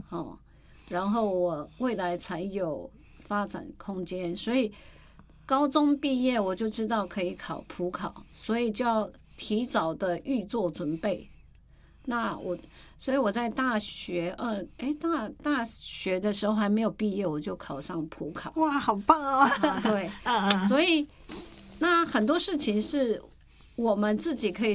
然后我未来才有发展空间。所以高中毕业我就知道可以考普考，所以就要提早的预做准备。所以我在大学大学的时候还没有毕业，我就考上普考。 哇，好棒哦！ 对，所以那很多事情是我们自己可以